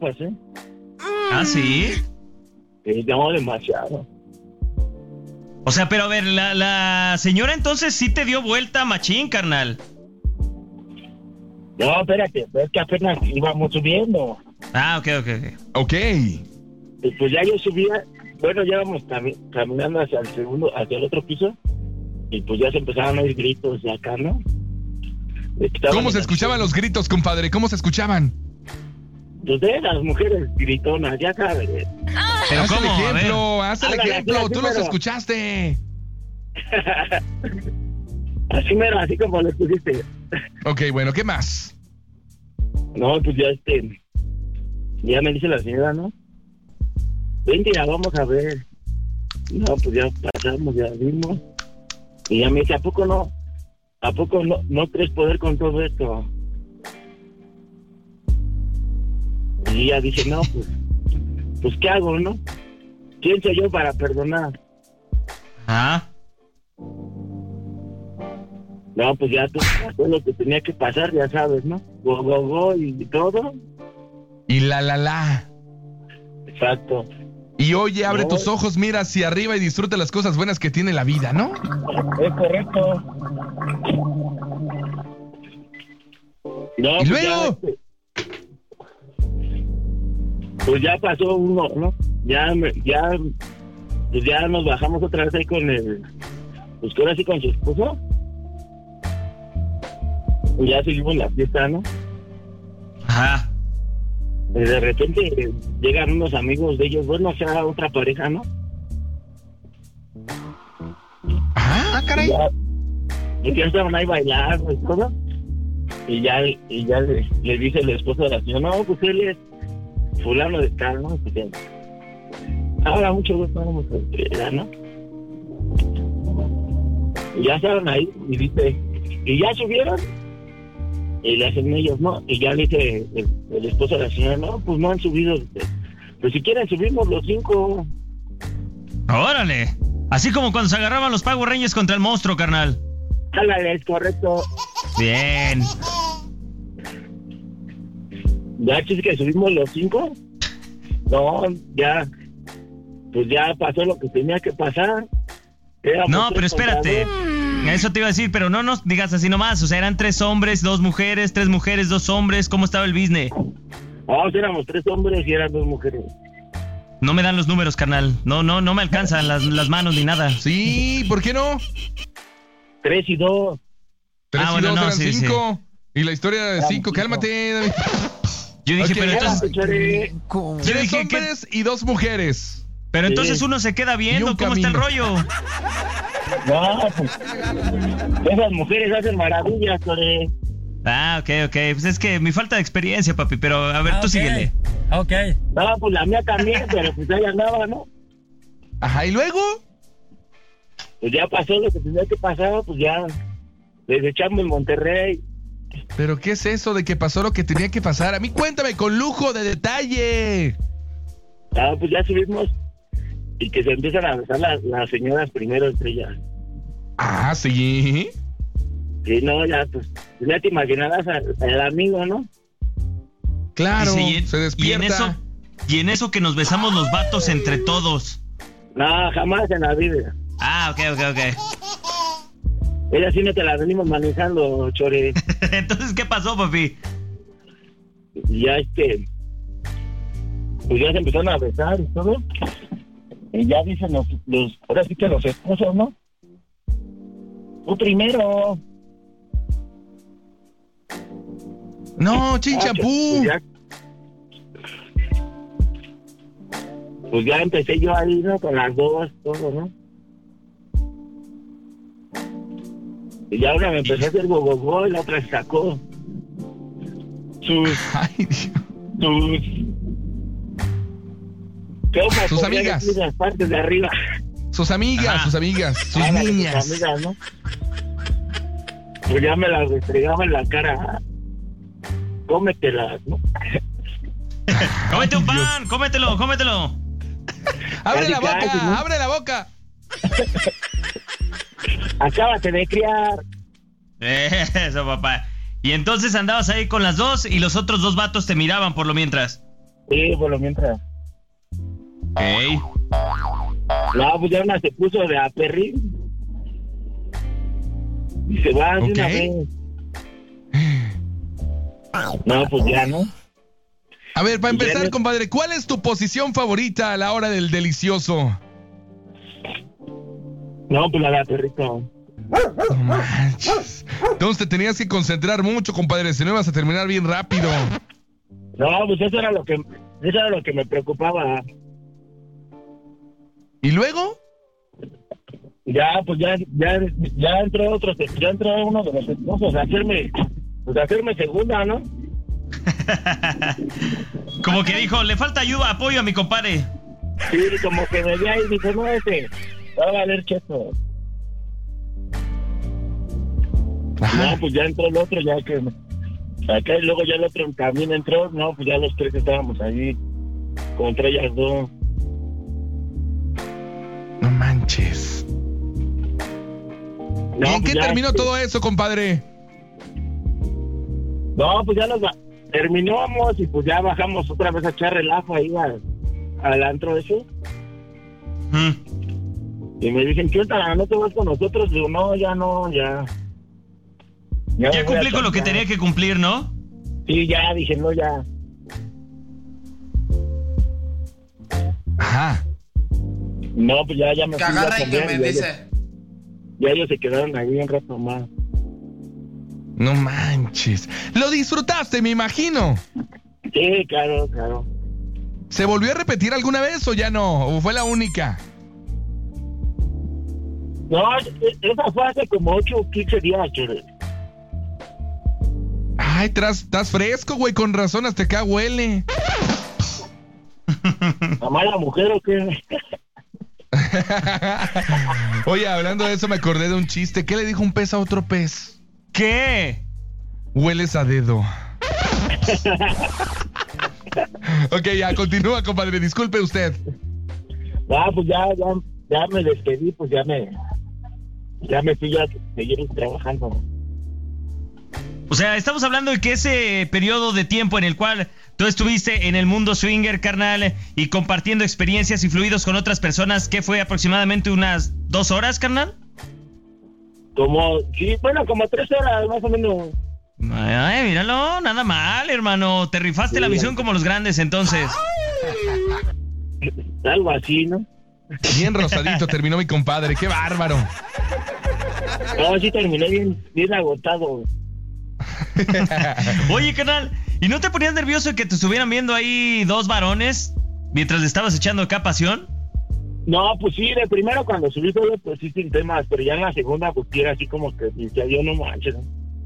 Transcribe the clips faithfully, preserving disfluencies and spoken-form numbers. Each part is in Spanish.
pasé. ¿Ah, sí? Eh, no, demasiado. O sea, pero a ver, la, la señora entonces sí te dio vuelta machín, carnal. No, espérate, es que apenas íbamos subiendo. Ah, ok, ok, ok. Ok. Y pues ya yo subía, bueno, ya íbamos cami- caminando hacia el segundo, hacia el otro piso, y pues ya se empezaban a oír gritos de acá, ¿no? Estaban ¿Cómo se en- escuchaban los gritos, compadre? ¿Cómo se escuchaban? Pues de las mujeres gritonas, ya sabes. Pero haz ¿cómo? el A ver. ejemplo, haz el Ándale, ejemplo, así, tú así los mero. escuchaste. Así mero, así como lo pusiste. Ok, bueno, ¿qué más? No, pues ya este, ya me dice la señora, ¿no? Vente, ya vamos a ver. No, pues ya pasamos, ya vimos. Y ya me dice, ¿a poco no? ¿A poco no, no crees poder con todo esto? Y ella dice, no, pues, pues ¿qué hago, no? ¿Quién soy yo para perdonar? Ah. No, pues ya tú, pasó lo que tenía que pasar, ya sabes, ¿no? Go, go, go y todo. Y la, la, la. Exacto. Y oye, abre No. tus ojos, mira hacia arriba y disfruta las cosas buenas que tiene la vida, ¿no? Es correcto. No, ¿Y pues luego? Ya, este, pues ya pasó uno, ¿no? Ya, me- ya, pues ya nos bajamos otra vez ahí con el, pues que ahora sí con su esposo. Y ya seguimos la fiesta, ¿no? Ajá. Y de repente eh, llegan unos amigos de ellos, bueno, o sea, otra pareja, ¿no? Ah, caray. Ya, y ya estaban ahí bailando y todo. Y ya, y ya le, le dice el esposo de la señora, no, pues él es fulano de tal, ¿no? Pues, ya. Ahora mucho gusto, vamos a ver, ¿no? Y ya estaban ahí y dice, ¿y ya subieron? Y le hacen ellos, ¿no? Y ya le dice el, el esposo de la señora, no, pues no han subido. Pues si quieren subimos los cinco. Órale. Así como cuando se agarraban los Power Rangers contra el monstruo, carnal. Álale, es correcto. Bien. Ya chis que subimos los cinco. No, ya, pues ya pasó lo que tenía que pasar. Éramos No, tres pero espérate. contra Eso te iba a decir, pero no nos digas así nomás. O sea, eran tres hombres, dos mujeres, tres mujeres, dos hombres. ¿Cómo estaba el business? dos. No, éramos tres hombres y eran dos mujeres. No me dan los números, carnal. No, no, no me alcanzan las, las manos ni nada. Sí, ¿por qué no? Tres y dos. Tres Ah, y bueno, dos no, eran sí, cinco. Y la historia era de Eran cinco. cinco. Cálmate, David. Yo dije, Ok, pero ya. entonces, Chore. yo Tres dije que, hombres y dos mujeres. pero Sí. entonces uno se queda Y viendo un cómo está el camino. rollo. No, pues, esas mujeres hacen maravillas, Chore. Ah, ok, ok. Pues es que mi falta de experiencia, papi. Pero a ver, Ah, tú ok. síguele. Ok. No, pues la mía también, pero pues ahí andaba, ¿no? Ajá, ¿y luego? Pues ya pasó lo que tenía que pasar, pues ya les echamos en Monterrey. ¿Pero qué es eso de que pasó lo que tenía que pasar? A mí cuéntame con lujo de detalle. Ah, pues ya subimos y que se empiezan a besar las, las señoras primero entre ellas. Ah, sí. Sí, no, ya, pues, ya te imaginarás al, al amigo, ¿no? Claro, Y si- se y despierta. en eso, y en eso que nos besamos los vatos entre todos. No, jamás en la vida. Ah, ok, ok, ok. Ella sí no te la venimos manejando, Chore. Entonces, ¿qué pasó, papi? Y ya, este, pues ya se empezaron a besar y todo. Y ya dicen los, los ahora sí que los esposos, ¿no? Tú primero. No, Ah, chinchampú. Pues ya, pues ya empecé yo ahí, ¿no? Con las dos, todo, ¿no? Y ya una me empezó a hacer gogogó y la otra se sacó sus, Ay, Dios. sus, ¿cómo Sus podría amigas. decir las partes de arriba? Sus amigas, Ajá. sus amigas, sus Ah, las de niñas. sus amigas, ¿no? Pues ya me las restregaba en la cara. Cómetelas, ¿no? Cómete un pan, cómetelo, cómetelo. ¡Abre la Casi, casi, boca! ¿no? ¡Abre la boca! Acábate de criar. Eso, papá. Y entonces andabas ahí con las dos y los otros dos vatos te miraban por lo mientras. Sí, por lo mientras. Ok. No, pues ya una se puso de a perrín. Y se va de Ok. una vez. No, pues ya, ¿no? A ver, para Y ya empezar, le- compadre, ¿cuál es tu posición favorita a la hora del delicioso? No, pues la de a perrito. No manches. Entonces te tenías que concentrar mucho, compadre, si no ibas a terminar bien rápido. No, pues eso era lo que, eso era lo que me preocupaba. ¿Y luego? Ya, pues ya, ya, ya entró otro, ya entró uno de los esposos a hacerme, pues a hacerme segunda, ¿no? Como que dijo, le falta ayuda, apoyo a mi compadre. Sí, como que me veía y dijo, no, ese, va a valer cheto. Ajá. No, pues ya entró el otro, ya que acá y luego ya el otro también entró, no, pues ya los tres estábamos ahí contra ellas dos. No manches. No, ¿Y en pues qué ya, terminó este, todo eso, compadre? No, pues ya nos va- terminamos y pues ya bajamos otra vez a echar relajo ahí al, al antro ese. Mm. Y me dicen, ¿qué onda? ¿No te vas con nosotros? Digo, no, ya no, ya. me Ya voy cumplí a con lo que cambiar. tenía que cumplir, ¿no? Sí, ya, dije, no, ya. Ajá. No, pues ya, ya me Que fui a agarra y que comer me y ya, dice. ya ellos se quedaron ahí un rato más. No manches. Lo disfrutaste, me imagino. Sí, claro, claro. ¿Se volvió a repetir alguna vez o ya no? ¿O fue la única? No, e- esa fue hace como ocho o quince días, chévere. Ay, tras- estás fresco, güey, con razón, hasta acá huele. ¿A mala mujer o qué? Oye, hablando de eso me acordé de un chiste. ¿Qué le dijo un pez a otro pez? ¿Qué? Hueles a dedo. Ok, ya, continúa, compadre. Disculpe usted. Ah, pues ya, ya, ya me despedí, pues ya me, ya me fui a seguir trabajando. O sea, estamos hablando de que ese periodo de tiempo en el cual tú estuviste en el mundo swinger, carnal, y compartiendo experiencias y fluidos con otras personas, ¿qué fue aproximadamente unas dos horas, carnal? Como, sí, bueno, como tres horas más o menos. Ay, míralo, nada mal, hermano. Te rifaste Sí. la misión como los grandes, entonces. Algo así, ¿no? Bien rosadito terminó mi compadre. ¡Qué bárbaro! No, sí terminé bien, bien agotado. Oye, carnal, ¿y no te ponías nervioso de que te estuvieran viendo ahí dos varones mientras le estabas echando acá pasión? No, pues sí, de primero cuando subí todo, pues sí sin temas, pero ya en la segunda, pues sí era así como que, ya yo no manches, ¿no?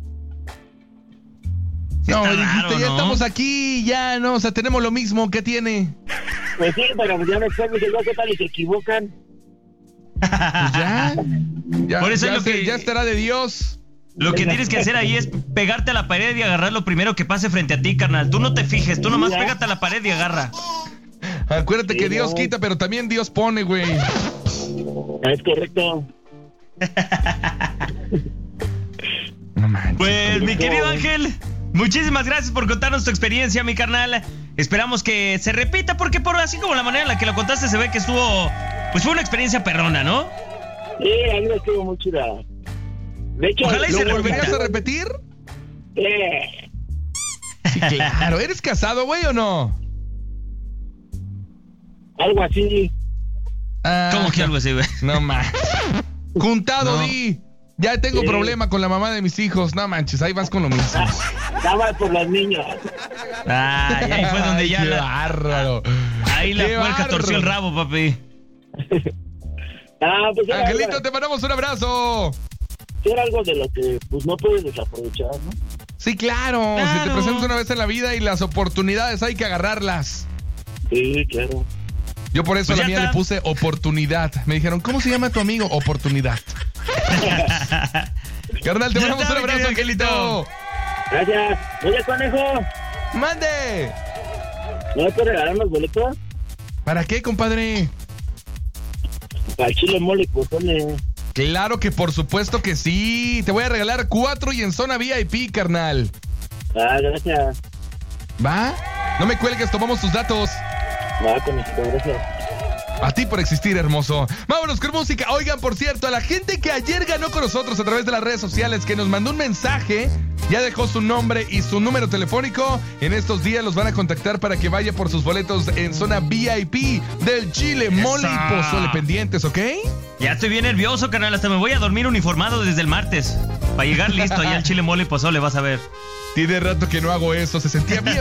Sí, No, está dijiste, raro, ya ¿no? estamos aquí, ya, no, o sea, tenemos lo mismo. ¿Qué tiene? Pues sí, pero ya después me dije, ¿qué tal y se equivocan? Pues ya. Ya, Por eso ya, es lo se- que- ya estará de Dios. Lo que tienes que hacer ahí es pegarte a la pared y agarrar lo primero que pase frente a ti, carnal. Tú no te fijes, tú nomás Ya. pégate a la pared y agarra. Acuérdate Sí, que Dios no. quita, pero también Dios pone, güey. Es correcto. No manches. Pues, mi No. querido Ángel, muchísimas gracias por contarnos tu experiencia, mi carnal. Esperamos que se repita, porque por así como la manera en la que lo contaste se ve que estuvo, pues fue una experiencia perrona, ¿no? Sí, a mí me estuvo muy chida. De hecho, Ojalá y ¿Lo se volverías repita. a repetir? Eh, Sí, claro. ¿Eres casado, güey, o no? algo así. Ah, ¿Cómo que algo así, güey? No manches. Juntado, No. di. Ya tengo Sí. problema con la mamá de mis hijos. No manches, ahí vas con lo mismo. Estaba por los niños. Ah, y ahí fue donde Ay, ya qué la, bárbaro. ahí la Qué puerca torció el bárbaro. rabo, papi. Ah, pues era, Angelito, algo, te mandamos un abrazo. era algo de lo que pues no puedes desaprovechar, ¿no? Sí, claro. Se te Claro. presenta una vez en la vida y las oportunidades hay que agarrarlas. Sí, claro. Yo por eso Pues a la ya mía está. le puse oportunidad. Me dijeron, ¿cómo se llama tu amigo? Oportunidad. Carnal, te Ya mandamos está, un mi abrazo, querido Angelito. Gracias. Oye, conejo, ¡Mande! ¿no me puedes regalar unos boletos? ¿Para qué, compadre? Para el chile mole y pozole. Claro que por supuesto que sí. Te voy a regalar cuatro y en zona V I P, carnal. Ah, gracias. ¿Va? No me cuelgues, tomamos tus datos. Va, con esto, gracias. A ti por existir, hermoso. Vámonos con música. Oigan, por cierto, a la gente que ayer ganó con nosotros a través de las redes sociales, que nos mandó un mensaje, ya dejó su nombre y su número telefónico. En estos días los van a contactar para que vaya por sus boletos en zona V I P del Chile, Mole y Pozole pendientes, ¿ok? Ya estoy bien nervioso, carnal. Hasta me voy a dormir uniformado desde el martes. Para llegar listo ahí al Chile, Mole y Pozole, vas a ver. Tiene rato que no hago eso. Se sentía bien